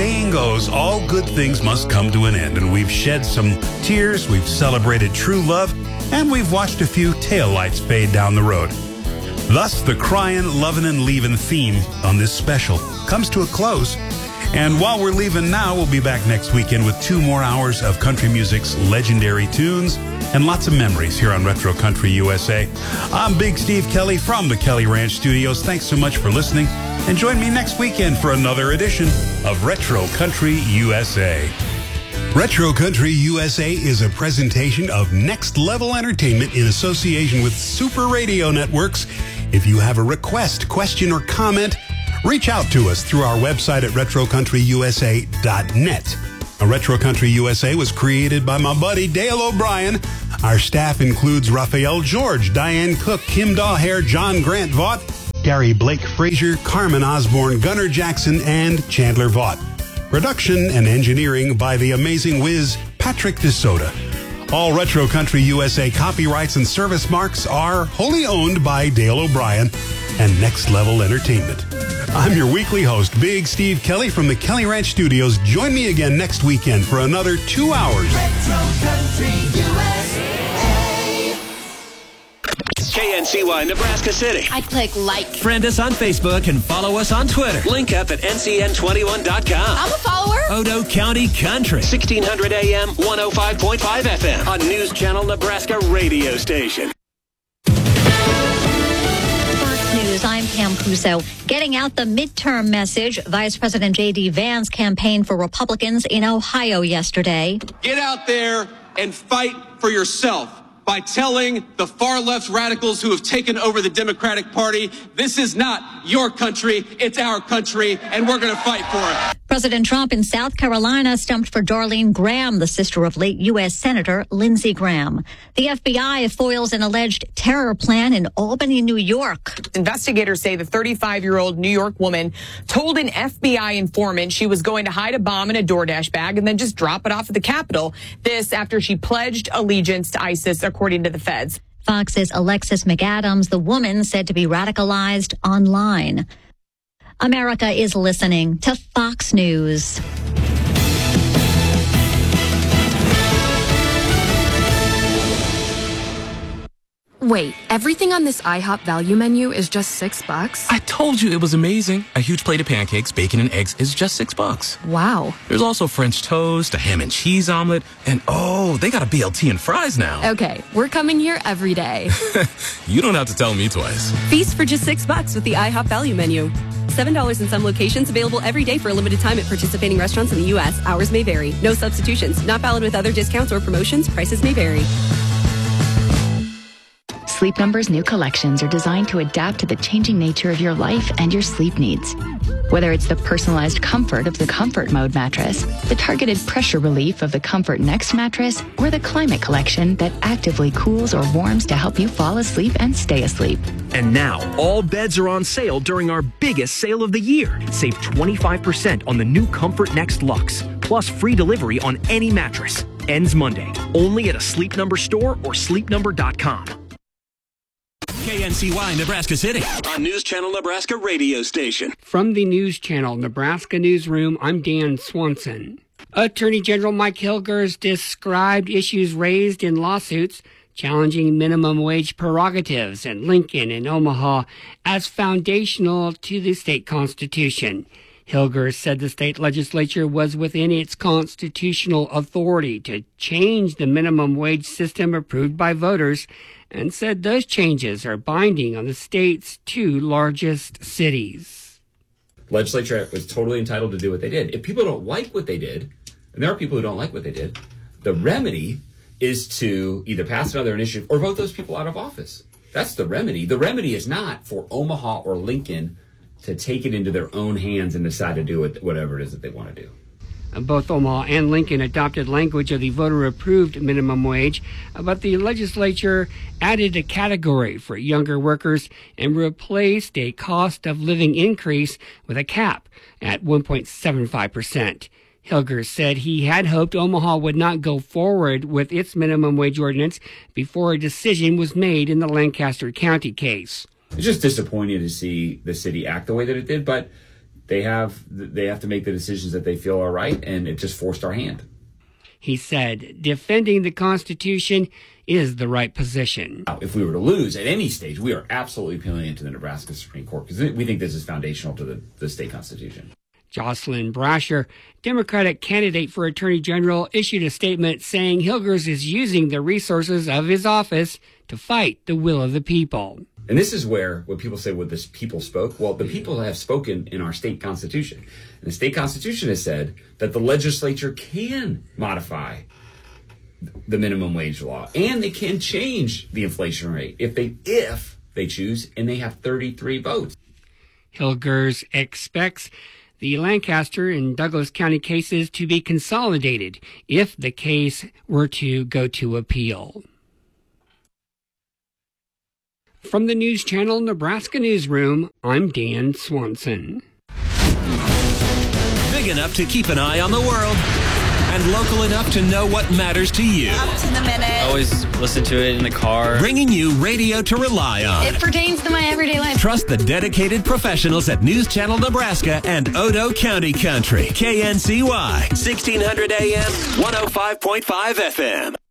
saying goes, all good things must come to an end, and we've shed some tears, we've celebrated true love, and we've watched a few taillights fade down the road. Thus, the cryin', lovin', and leavin' theme on this special comes to a close. And while we're leaving now, we'll be back next weekend with 2 more hours of country music's legendary tunes and lots of memories here on Retro Country USA. I'm Big Steve Kelly from the Kelly Ranch Studios. Thanks so much for listening, and join me next weekend for another edition of Retro Country USA. Retro Country USA is a presentation of Next Level Entertainment in association with Super Radio Networks. If you have a request, question, or comment, reach out to us through our website at retrocountryusa.net. Retro Country USA was created by my buddy Dale O'Brien. Our staff includes Raphael George, Diane Cook, Kim Daugherty, John Grant Vaught, Gary Blake Frazier, Carmen Osborne, Gunnar Jackson, and Chandler Vaught. Production and engineering by the amazing whiz Patrick DeSoto. All Retro Country USA copyrights and service marks are wholly owned by Dale O'Brien and Next Level Entertainment. I'm your weekly host, Big Steve Kelly from the Kelly Ranch Studios. Join me again next weekend for another 2 hours. Retro Country USA. KNCY, Nebraska City. I click like. Friend us on Facebook and follow us on Twitter. Link up at ncn21.com. I'm a follower. Odo County Country. 1600 AM, 105.5 FM. On News Channel Nebraska radio station. News. I'm Pam Crusoe. Getting out the midterm message. Vice President J.D. Vance campaigned for Republicans in Ohio yesterday. Get out there and fight for yourself by telling the far-left radicals who have taken over the Democratic Party, this is not your country, it's our country, and we're going to fight for it. President Trump in South Carolina stumped for Darlene Graham, the sister of late U.S. Senator Lindsey Graham. The FBI foils an alleged terror plan in Albany, New York. Investigators say the 35-year-old New York woman told an FBI informant she was going to hide a bomb in a DoorDash bag and then just drop it off at the Capitol. This after she pledged allegiance to ISIS, according to the feds. Fox's Alexis McAdams, the woman said to be radicalized online. America is listening to Fox News. Wait, everything on this IHOP value menu is just $6? I told you it was amazing. A huge plate of pancakes, bacon, and eggs is just $6. Wow. There's also French toast, a ham and cheese omelet, and oh, they got a BLT and fries now. Okay, we're coming here every day. You don't have to tell me twice. Feast for just $6 with the IHOP value menu. $7 in some locations, available every day for a limited time at participating restaurants in the U.S. Hours may vary. No substitutions. Not valid with other discounts or promotions. Prices may vary. Sleep Number's new collections are designed to adapt to the changing nature of your life and your sleep needs. Whether it's the personalized comfort of the Comfort Mode mattress, the targeted pressure relief of the Comfort Next mattress, or the Climate Collection that actively cools or warms to help you fall asleep and stay asleep. And now, all beds are on sale during our biggest sale of the year. Save 25% on the new Comfort Next Luxe, plus free delivery on any mattress. Ends Monday, only at a Sleep Number store or sleepnumber.com. KNCY, Nebraska City. On News Channel Nebraska radio station. From the News Channel Nebraska Newsroom, I'm Dan Swanson. Attorney General Mike Hilgers described issues raised in lawsuits challenging minimum wage prerogatives in Lincoln and Omaha as foundational to the state constitution. Hilgers said the state legislature was within its constitutional authority to change the minimum wage system approved by voters, and said those changes are binding on the state's 2 largest cities. Legislature was totally entitled to do what they did. If people don't like what they did, and there are people who don't like what they did, the remedy is to either pass another initiative or vote those people out of office. That's the remedy. The remedy is not for Omaha or Lincoln to take it into their own hands and decide to do whatever it is that they want to do. Both Omaha and Lincoln adopted language of the voter-approved minimum wage, but the legislature added a category for younger workers and replaced a cost of living increase with a cap at 1.75%. Hilgers said he had hoped Omaha would not go forward with its minimum wage ordinance before a decision was made in the Lancaster County case. It's just disappointing to see the city act the way that it did, but they have to make the decisions that they feel are right, and it just forced our hand. He said, defending the Constitution is the right position. If we were to lose at any stage, we are absolutely appealing it to the Nebraska Supreme Court because we think this is foundational to the state constitution. Jocelyn Brasher, Democratic candidate for Attorney General, issued a statement saying Hilgers is using the resources of his office to fight the will of the people. And this is where, when people say, well, this people spoke, well, the people have spoken in our state constitution. And the state constitution has said that the legislature can modify the minimum wage law, and they can change the inflation rate if they choose, and they have 33 votes. Hilgers expects the Lancaster and Douglas County cases to be consolidated if the case were to go to appeal. From the News Channel Nebraska Newsroom, I'm Dan Swanson. Big enough to keep an eye on the world, and local enough to know what matters to you. Up to the minute. Always listen to it in the car. Bringing you radio to rely on. It pertains to my everyday life. Trust the dedicated professionals at News Channel Nebraska and Odo County Country. KNCY, 1600 AM, 105.5 FM.